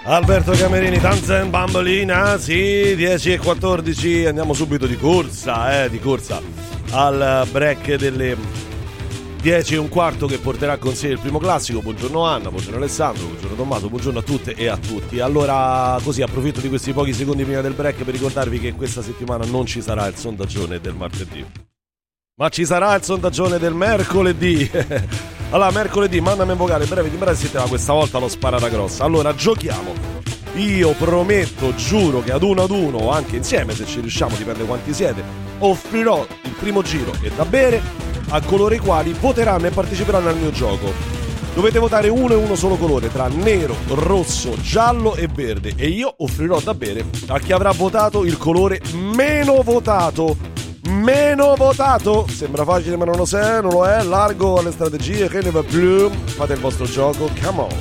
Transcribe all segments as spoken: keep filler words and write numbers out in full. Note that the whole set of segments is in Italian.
Alberto Camerini, Tanzen Bambolina, sì, dieci e quattordici, andiamo subito di corsa, eh, di corsa al break delle dieci e un quarto che porterà con sé il primo classico. Buongiorno Anna, buongiorno Alessandro, buongiorno Tommaso, buongiorno a tutte e a tutti. Allora, così approfitto di questi pochi secondi prima del break per ricordarvi che questa settimana non ci sarà il sondaggione del martedì, ma ci sarà il sondaggione del mercoledì. Allora, mercoledì, mandami un vocale breve di breve, siete, ma questa volta l'ho sparata grossa. Allora, giochiamo. Io prometto, giuro che ad uno ad uno, o anche insieme se ci riusciamo, dipende quanti siete, offrirò il primo giro e da bere a coloro i quali voteranno e parteciperanno al mio gioco. Dovete votare uno e uno solo colore, tra nero, rosso, giallo e verde, e io offrirò da bere a chi avrà votato il colore meno votato. Meno votato. Sembra facile ma non lo è, non lo è. Largo alle strategie, che ne va più. Fate il vostro gioco, come on.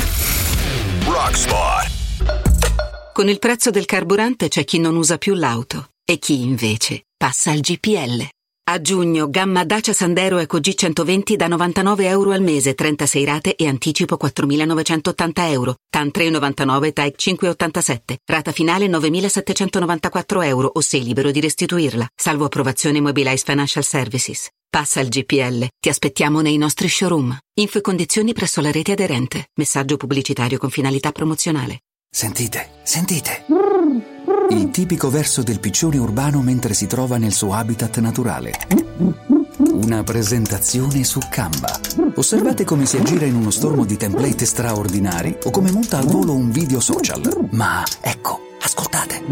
Rockspot. Con il prezzo del carburante c'è chi non usa più l'auto e chi invece passa al G P L. A giugno, gamma Dacia Sandero Eco G centoventi da novantanove euro al mese, trentasei rate e anticipo quattromilanovecentottanta euro. T A N tre virgola novantanove, T A E cinque virgola ottantasette. Rata finale novemilasettecentonovantaquattro euro o sei libero di restituirla, salvo approvazione Mobilize Financial Services. Passa al G P L. Ti aspettiamo nei nostri showroom. Info e condizioni presso la rete aderente. Messaggio pubblicitario con finalità promozionale. Sentite, sentite. Il tipico verso del piccione urbano mentre si trova nel suo habitat naturale. Una presentazione su Canva. Osservate come si aggira in uno stormo di template straordinari o come monta al volo un video social. Ma ecco, ascoltate.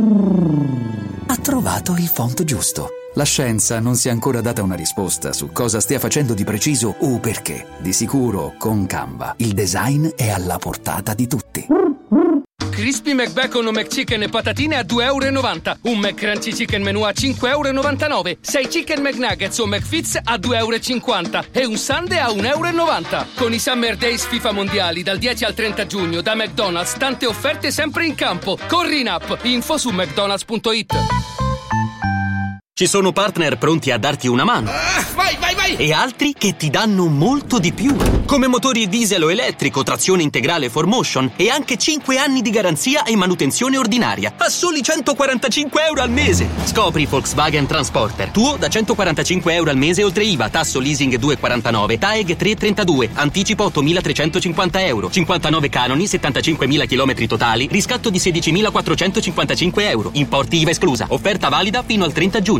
Ha trovato il font giusto. La scienza non si è ancora data una risposta su cosa stia facendo di preciso o perché. Di sicuro, con Canva, il design è alla portata di tutti. Crispy McBacon o McChicken e patatine a due e novanta euro. Un McCrunchy Chicken Menù a cinque e novantanove euro. sei Chicken McNuggets o McFits a due e cinquanta euro. E un Sundae a un e novanta euro. Con i Summer Days FIFA Mondiali dal dieci al trenta giugno da McDonald's, tante offerte sempre in campo. Corri in app. Info su mcdonalds punto it. Ci sono partner pronti a darti una mano. Ah, vai, vai, vai! E altri che ti danno molto di più. Come motori diesel o elettrico, trazione integrale four motion e anche cinque anni di garanzia e manutenzione ordinaria. A soli centoquarantacinque euro al mese. Scopri Volkswagen Transporter. Tuo da centoquarantacinque euro al mese oltre I V A, tasso leasing due e quarantanove, T A E G tre e trentadue, anticipo ottomilatrecentocinquanta euro, cinquantanove canoni, settantacinquemila chilometri totali, riscatto di sedicimilaquattrocentocinquantacinque euro. Importi I V A esclusa. Offerta valida fino al trenta giugno.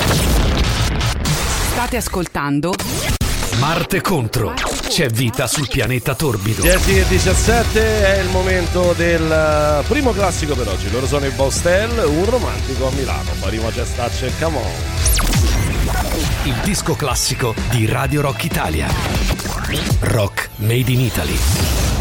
State ascoltando Marte Contro. C'è vita sul pianeta torbido. dieci e diciassette è il momento del primo classico per oggi. Loro sono i Bostel, un romantico a Milano. Faremo Just Touch e Come On. Il disco classico di Radio Rock Italia. Rock Made in Italy.